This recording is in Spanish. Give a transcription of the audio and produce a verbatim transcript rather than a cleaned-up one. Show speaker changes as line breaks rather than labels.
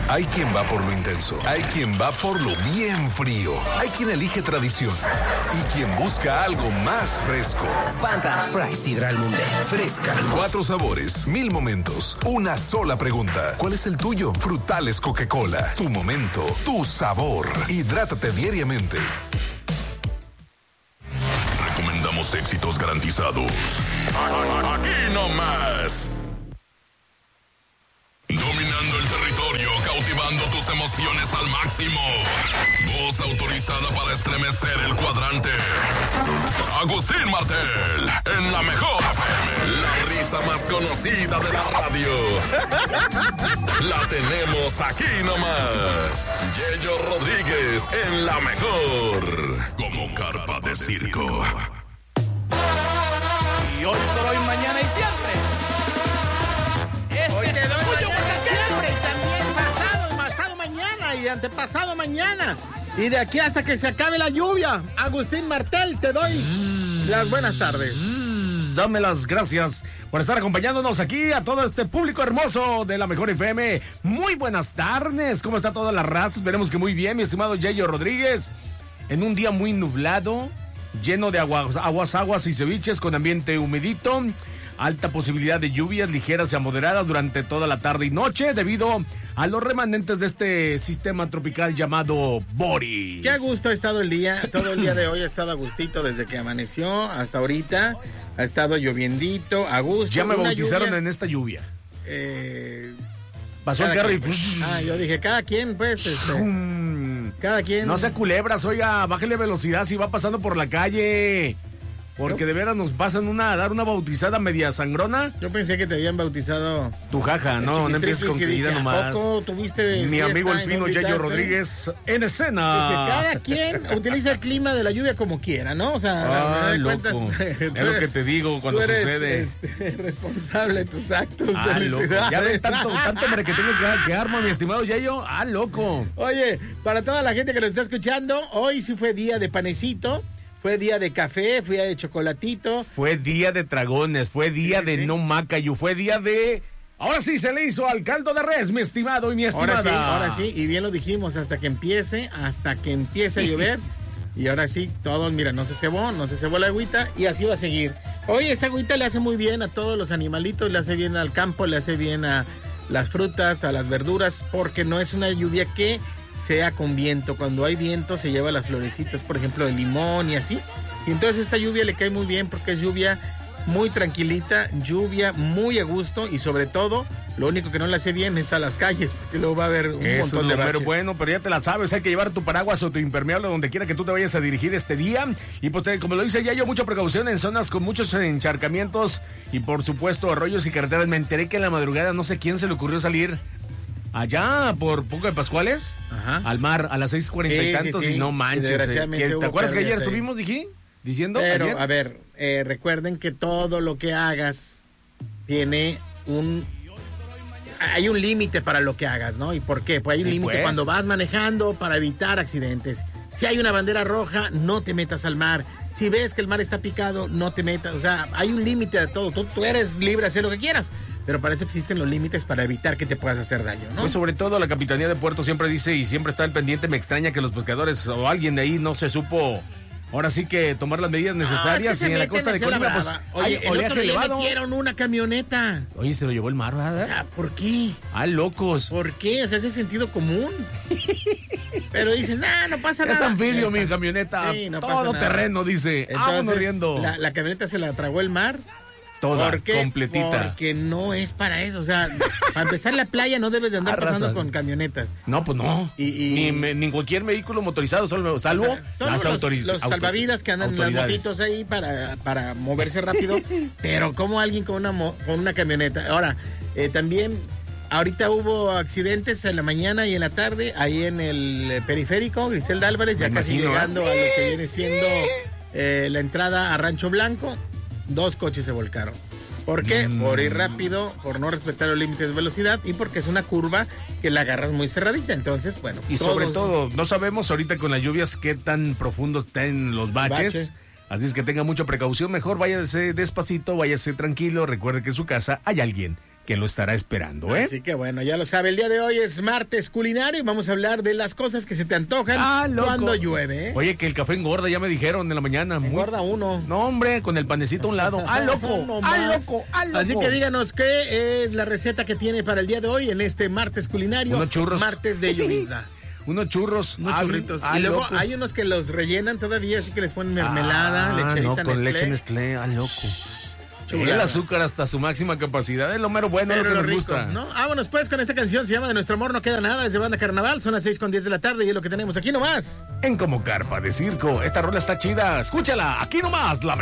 Hay quien va por lo intenso, hay quien va por lo bien frío, hay quien elige tradición y quien busca algo más fresco.
Fanta, Sprite, Sidral Mundet, fresca.
Cuatro sabores, mil momentos, una sola pregunta. ¿Cuál es el tuyo? Frutales Coca-Cola. Tu momento, tu sabor. Hidrátate diariamente. Recomendamos éxitos garantizados. Aquí nomás. Dominando el territorio, cautivando tus emociones al máximo. Voz autorizada para estremecer el cuadrante. Agustín Martel, en la mejor F M. La risa más conocida de la radio. La tenemos aquí nomás. Yeyo Rodríguez, en la mejor. Como carpa de circo.
Y hoy por hoy, mañana y siempre. Este
Hoy te
es
doy
tuyo
mañana
para
siempre,
siempre.
y también pasado, pasado mañana y antepasado mañana. Y de aquí hasta que se acabe la lluvia. Agustín Martel, te doy mm, las buenas tardes.
Mm, dame las gracias por estar acompañándonos aquí a todo este público hermoso de la Mejor F M. Muy buenas tardes. ¿Cómo está toda la raza? Esperemos que muy bien, mi estimado Yeyo Rodríguez. En un día muy nublado, lleno de aguas, aguas, aguas y ceviches con ambiente humedito. Alta posibilidad de lluvias ligeras y a moderadas durante toda la tarde y noche debido a los remanentes de este sistema tropical llamado Boris.
Qué a gusto ha estado el día, todo el día de hoy ha estado a gustito desde que amaneció hasta ahorita. Ha estado lloviendito, a gusto.
Ya me
una
bautizaron
lluvia,
en esta lluvia.
Eh,
Pasó el carro y...
pues. Ah, yo dije, cada quien, pues, este, cada quien.
No sea culebras, oiga, bájele velocidad si va pasando por la calle. Porque de veras nos pasan una, a dar una bautizada media sangrona.
Yo pensé que te habían bautizado.
Tu jaja, no, no empieces con querida nomás.
¿Poco tuviste
Mi amigo el fino Yeyo Rodríguez en escena.
Que cada quien utiliza el clima de la lluvia como quiera, ¿no? O sea,
Ay,
cuentas,
loco. Es lo que te digo cuando
tú eres,
sucede.
Este, responsable de tus actos.
Ah, loco. Ya ven tanto, tanto hombre que tengo que, que arma, mi estimado Yeyo. Ah, loco.
Oye, para toda la gente que nos está escuchando, hoy sí fue día de panecito. Fue día de café, fue día de chocolatito.
Fue día de dragones, fue día sí, de sí. no macayu, fue día de... Ahora sí se le hizo al caldo de res, mi estimado y mi estimada.
Ahora sí, ahora sí, y bien lo dijimos, hasta que empiece, hasta que empiece a llover. Y ahora sí, todos, mira, no se cebó, no se cebó la agüita y así va a seguir. Oye, esta agüita le hace muy bien a todos los animalitos, le hace bien al campo, le hace bien a las frutas, a las verduras, porque no es una lluvia que... sea con viento. Cuando hay viento se lleva las florecitas, por ejemplo, el limón y así. Y entonces esta lluvia le cae muy bien porque es lluvia muy tranquilita, lluvia muy a gusto y sobre todo, lo único que no le hace bien es a las calles porque luego va a haber un
Eso
montón de baches.
Pero bueno, pero ya te la sabes, hay que llevar tu paraguas o tu impermeable donde quiera que tú te vayas a dirigir este día. Y pues te, como lo dice Yayo, mucha precaución en zonas con muchos encharcamientos y por supuesto arroyos y carreteras. Me enteré que en la madrugada no sé quién se le ocurrió salir allá por Poco de Pascuales, ajá, al mar a las seis cuarenta sí, y tantos sí, sí. Y no manches. Eh, ¿Te acuerdas que ayer estuvimos dije, diciendo?
Pero,
ayer?
a ver, eh, recuerden que todo lo que hagas tiene un... Hay un límite para lo que hagas, ¿no? ¿Y por qué? Pues hay un sí, límite pues. cuando vas manejando para evitar accidentes. Si hay una bandera roja, no te metas al mar. Si ves que el mar está picado, no te metas. O sea, hay un límite a todo. Tú, tú eres libre de hacer lo que quieras. Pero para eso existen los límites para evitar que te puedas hacer daño, ¿no?
Pues sobre todo la Capitanía de Puerto siempre dice y siempre está al pendiente. Me extraña que los pescadores o alguien de ahí no se supo ahora sí que tomar las medidas necesarias.
No, es que
y en la costa de Colima, pues,
oye,
hay
el otro día metieron una camioneta.
Oye, se lo llevó el mar, ¿verdad?
O sea, ¿por qué?
Ah, locos.
¿Por qué? O sea, ese sentido común. Pero dices, nah, no pasa nada.
Es anfibio mi camioneta. Sí, no todo pasa terreno, nada. Dice. Vámonos riendo.
La, la camioneta se la tragó el mar.
Toda,
¿Por qué?
Completita.
Porque no es para eso. O sea, para empezar la playa no debes de andar Arrasa. pasando con camionetas.
No, pues no.
Y, y...
Ni, ni cualquier vehículo motorizado, solo, salvo o sea,
las autoridades. Los salvavidas que andan en las motitos ahí para, para moverse rápido. Pero como alguien con una, con una camioneta. Ahora, eh, también... Ahorita hubo accidentes en la mañana y en la tarde ahí en el periférico, Griselda Álvarez, ya Me casi imagino, llegando ¿eh? a lo que viene siendo eh, la entrada a Rancho Blanco. Dos coches se volcaron. ¿Por qué? Mm. Por ir rápido, por no respetar los límites de velocidad y porque es una curva que la agarras muy cerradita. Entonces, bueno.
Y todos... sobre todo, no sabemos ahorita con las lluvias qué tan profundos están los baches. Bache. Así es que tenga mucha precaución. Mejor váyase despacito, váyase tranquilo. Recuerde que en su casa hay alguien que lo estará esperando, ¿eh?
Así que bueno, ya lo sabe, el día de hoy es martes culinario y vamos a hablar de las cosas que se te antojan
ah, loco.
cuando llueve, ¿eh?
Oye, que el café engorda, ya me dijeron en la mañana.
Engorda
Muy...
uno.
No, hombre, con el panecito a un lado. ¡Ah, loco!
No
¡Ah,
más.
loco! ¡Ah, loco!
Así que díganos qué es la receta que tiene para el día de hoy en este martes culinario.
Unos churros.
Martes de lluvia.
Unos churros.
Unos
ah,
churritos.
ah,
y luego
loco.
hay unos que los rellenan todavía, así que les ponen mermelada,
ah,
lecherita
no, con
Nestlé.
leche Nestlé. ¡Ah, loco!
Chulada.
El azúcar hasta su máxima capacidad es lo mero bueno,
Pero
lo que
lo
nos
rico,
gusta.
¿no? Vámonos pues con esta canción, se llama De Nuestro Amor No Queda Nada, es de Banda Carnaval, son las seis con diez de la tarde y es lo que tenemos aquí nomás.
En Como Carpa de Circo, esta rola está chida, escúchala, aquí nomás, la